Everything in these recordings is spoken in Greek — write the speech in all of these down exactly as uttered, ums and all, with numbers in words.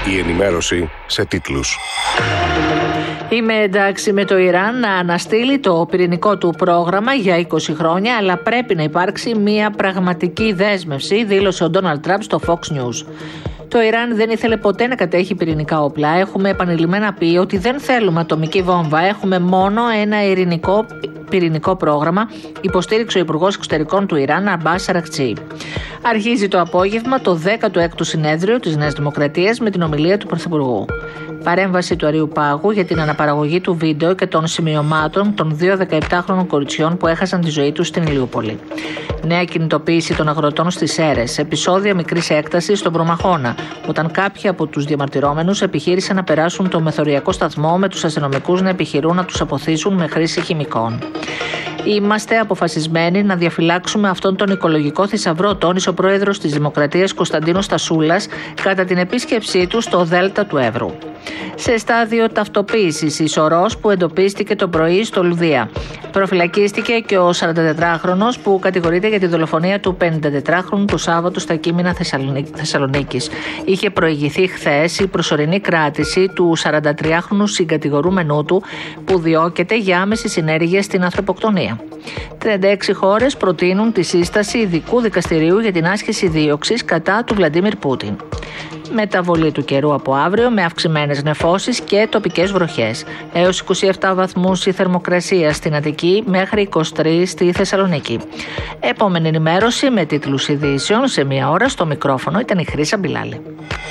Η ενημέρωση σε τίτλους. Είμαι εντάξει με το Ιράν να αναστείλει το πυρηνικό του πρόγραμμα για είκοσι χρόνια, αλλά πρέπει να υπάρξει μια πραγματική δέσμευση, δήλωσε ο Ντόναλντ Τραμπ στο Fox News. Το Ιράν δεν ήθελε ποτέ να κατέχει πυρηνικά όπλα. Έχουμε επανειλημμένα πει ότι δεν θέλουμε ατομική βόμβα. Έχουμε μόνο ένα ειρηνικό πυρηνικό πρόγραμμα, υποστήριξε ο Υπουργός Εξωτερικών του Ιράν, Αμπάς Αρακτσί. Αρχίζει το απόγευμα το δέκατο έκτο συνέδριο της Νέας Δημοκρατίας με την ομιλία του Πρωθυπουργού. Παρέμβαση του Αριουπάγου για την αναπαραγωγή του βίντεο και των σημειωμάτων των δύο δεκαεπτάχρονων κοριτσιών που έχασαν τη ζωή τους στην Ηλιούπολη. Νέα κινητοποίηση των αγροτών στις Σέρρες. Επεισόδια μικρής έκτασης στον Προμαχώνα, όταν κάποιοι από τους διαμαρτυρόμενους επιχείρησαν να περάσουν το μεθοριακό σταθμό με τους αστυνομικούς να επιχειρούν να τους αποθήσουν με χρήση χημικών. Είμαστε αποφασισμένοι να διαφυλάξουμε αυτόν τον οικολογικό θησαυρό, τόνισε ο πρόεδρος της Δημοκρατίας Κωνσταντίνος Τασούλας κατά την επίσκεψή του στο Δέλτα του Εύρου. Σε στάδιο ταυτοποίησης η σωρός που εντοπίστηκε το πρωί στο Λουδία. Προφυλακίστηκε και ο σαραντατετράχρονος που κατηγορείται για τη δολοφονία του πενηντατετράχρονου το Σάββατο στα Κείμηνα Θεσσαλονίκης. Είχε προηγηθεί χθες η προσωρινή κράτηση του σαραντατριάχρονου συγκατηγορούμενού του που διώκεται για άμεση συνέργεια στην ανθρωποκτονία. τριάντα έξι χώρες προτείνουν τη σύσταση ειδικού δικαστηρίου για την άσκηση δίωξης κατά του Βλαντίμιρ Πούτιν. Μεταβολή του καιρού από αύριο με αυξημένες νεφώσεις και τοπικές βροχές. Έως είκοσι επτά βαθμούς η θερμοκρασία στην Αττική μέχρι είκοσι τρεις στη Θεσσαλονίκη. Επόμενη ενημέρωση με τίτλους ειδήσεων σε μία ώρα. Στο μικρόφωνο ήταν η Χρύσα Μπιλάλη.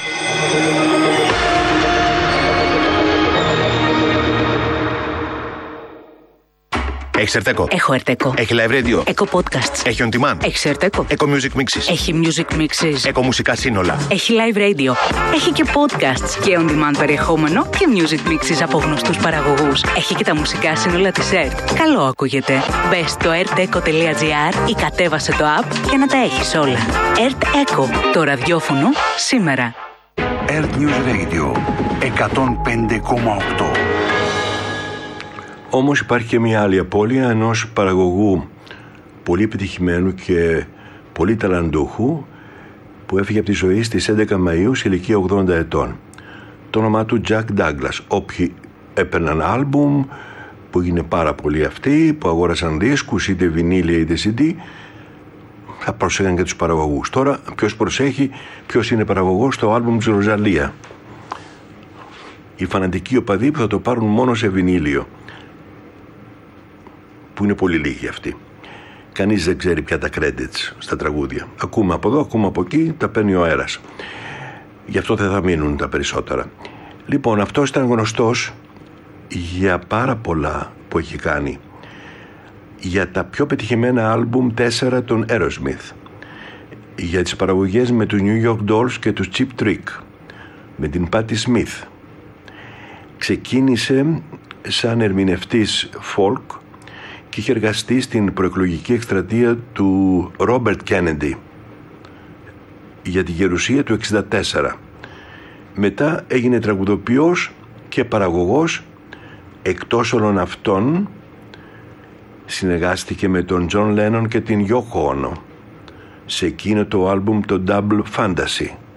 Έχεις Ερτέκο. Έχω Ερτέκο. Έχει live radio. Έχω podcasts. Έχει on demand. Έχει Ερτέκο. Eco Music Mixes. Έχει music mixes. Eco μουσικά σύνολα. Έχει live radio. Έχει και podcasts και on demand περιεχόμενο και music mixes από γνωστούς παραγωγούς. Έχει και τα μουσικά σύνολα της ΕΡΤ. Καλό ακούγεται. Μπες στο ερτέκο τελεία τζι άρ ή κατέβασε το app για να τα έχεις όλα. ΕΡΤ Eco. Το ραδιόφωνο σήμερα. ΕΡΤ News Radio εκατόν πέντε κόμμα οκτώ. Όμως υπάρχει και μια άλλη απώλεια ενός παραγωγού πολύ επιτυχημένου και πολύ ταλαντούχου που έφυγε από τη ζωή στις έντεκα Μαΐου σε ηλικία ογδόντα ετών. Το όνομά του Jack Douglas. Όποιοι έπαιρναν άλμπουμ που έγινε πάρα πολύ αυτοί, που αγόρασαν δίσκους είτε βινίλια είτε σι ντι, θα προσέχαν και τους παραγωγούς. Τώρα ποιος προσέχει ποιος είναι παραγωγός στο άλμπουμ της Ροζαλία. Οι φανατικοί οπαδοί που θα το πάρουν μόνο σε βινίλιο, που είναι πολύ λίγοι αυτοί. Κανείς δεν ξέρει πια τα credits στα τραγούδια. Ακούμε από εδώ, ακούμε από εκεί, τα παίρνει ο αέρας. Γι' αυτό δεν θα μείνουν τα περισσότερα. Λοιπόν, αυτός ήταν γνωστός για πάρα πολλά που έχει κάνει. Για τα πιο πετυχημένα άλμπουμ τέσσερα των Aerosmith. Για τις παραγωγές με τους New York Dolls και τους Cheap Trick. Με την Patti Smith. Ξεκίνησε σαν ερμηνευτής folk και είχε εργαστεί στην προεκλογική εκστρατεία του Ρόμπερτ Κέννεντι για τη γερουσία του εξήντα τέσσερα. Μετά έγινε τραγουδοποιός και παραγωγός. Εκτός όλων αυτών συνεργάστηκε με τον John Lennon και την Yoko Ono σε εκείνο το άλμπουμ το Double Fantasy.